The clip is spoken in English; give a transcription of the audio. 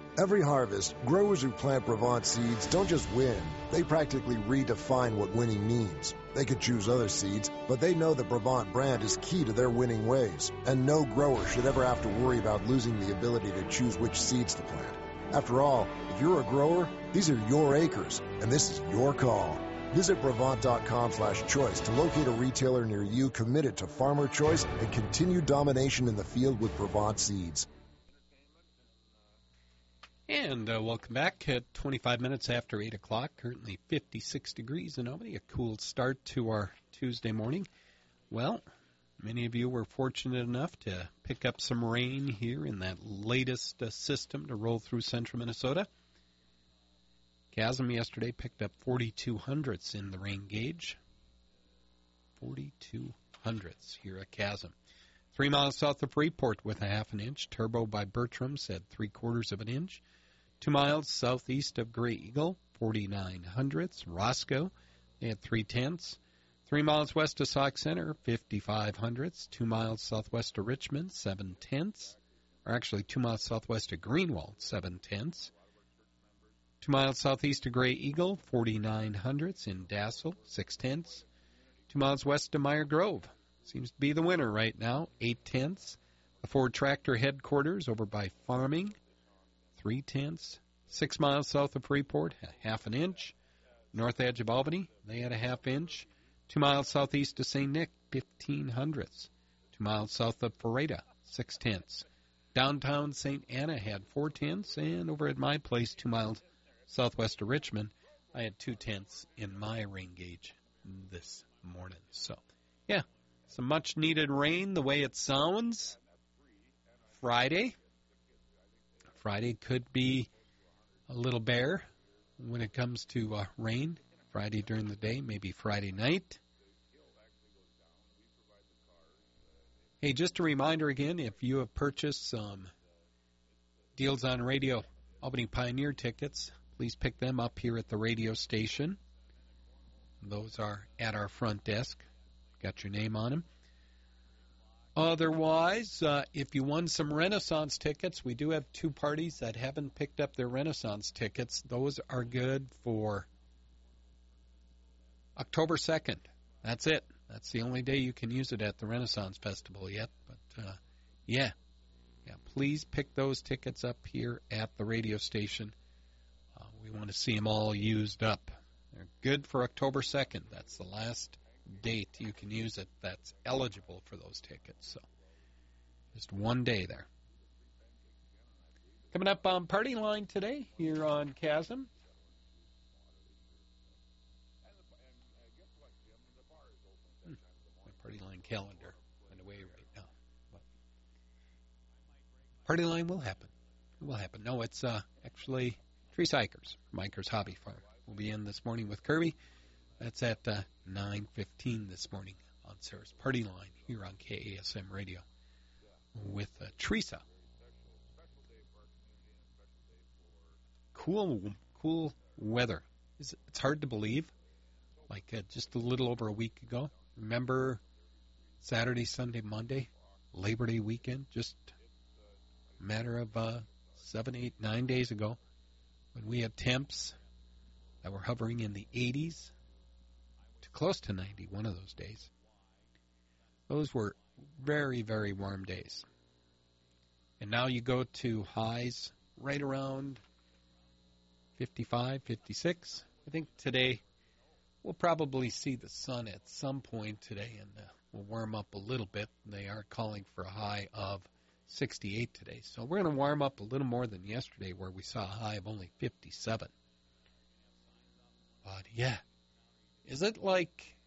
Every harvest, growers who plant Brevant seeds don't just win, they practically redefine what winning means. They could choose other seeds, but they know the Brevant brand is key to their winning ways, and no grower should ever have to worry about losing the ability to choose which seeds to plant. After all, if you're a grower, these are your acres, and this is your call. Visit Brevant.com/choice to locate a retailer near you committed to farmer choice and continued domination in the field with Brevant seeds. And welcome back at 25 minutes after 8 o'clock, currently 56 degrees in Albany, a cool start to our Tuesday morning. Well, many of you were fortunate enough to pick up some rain here in that latest system to roll through central Minnesota. Chasm yesterday picked up 42 hundredths in the rain gauge. 42 hundredths here at Chasm. 3 miles south of Freeport with a half an inch. Turbo by Bertram said 3/4 of an inch. 2 miles southeast of Grey Eagle, 49 hundredths. Roscoe, they had 3/10. 3 miles west of Sauk Center, 55 hundredths. 2 miles southwest of Richmond, 7/10. Or actually 2 miles southwest of Greenwald, 7/10. 2 miles southeast of Grey Eagle, 49 hundredths. In Dassel, 6/10. 2 miles west of Meyer Grove. Seems to be the winner right now, 8/10. The Ford Tractor headquarters over by Farming, 3/10. 6 miles south of Freeport, a half an inch. North edge of Albany, they had a half inch. 2 miles southeast of St. Nick, 15 hundredths. 2 miles south of Ferrata, 6/10. Downtown St. Anna had 4/10, and over at my place, 2 miles southwest of Richmond, I had 2/10 in my rain gauge this morning. So, yeah, some much-needed rain the way it sounds. Friday could be a little bare when it comes to rain. Friday during the day, maybe Friday night. Hey, just a reminder again, if you have purchased some Deals on Radio Albany Pioneer tickets, please pick them up here at the radio station. Those are at our front desk. Got your name on them. Otherwise, if you won some Renaissance tickets, we do have 2 parties that haven't picked up their Renaissance tickets. Those are good for October 2nd. That's it. That's the only day you can use it at the Renaissance Festival yet. But, yeah, please pick those tickets up here at the radio station. We want to see them all used up. They're good for October 2nd. That's the last date you can use it that's eligible for those tickets. So just one day there. Coming up on Party Line today here on Chasm. My Party Line calendar went away right now. But Party Line will happen. It will happen. No, it's actually Teresa Ikers from Ikers Hobby Farm. We'll be in this morning with Kirby. That's at 9:15 this morning on Sarah's Party Line here on KASM Radio with Teresa. Cool weather. It's hard to believe. Like just a little over a week ago. Remember Saturday, Sunday, Monday, Labor Day weekend? Just a matter of 7, 8, 9 days ago when we had temps that were hovering in the 80s. Close to 90 one of those days. Those were very, very warm days. And now you go to highs right around 55, 56. I think today we'll probably see the sun at some point today, and we'll warm up a little bit. They are calling for a high of 68 today. So we're going to warm up a little more than yesterday where we saw a high of only 57. But, yeah. Is it like